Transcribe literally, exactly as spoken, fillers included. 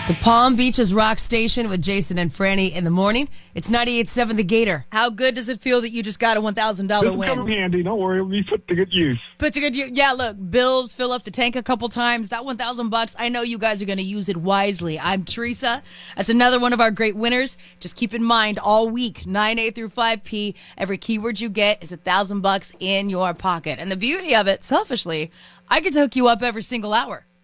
The Palm Beaches Rock Station with Jason and Franny in the morning. It's ninety-eight point seven The Gator. How good does it feel that you just got a one thousand dollars This will win? come in handy. Don't worry. It'll be put to good use. Put to good use. Yeah, look, bills, fill up the tank a couple times. That one thousand bucks, I know you guys are going to use it wisely. I'm Teresa. That's another one of our great winners. Just keep in mind, all week, nine A through five P, every keyword you get is one thousand bucks in your pocket. And the beauty of it, selfishly, I get to hook you up every single hour.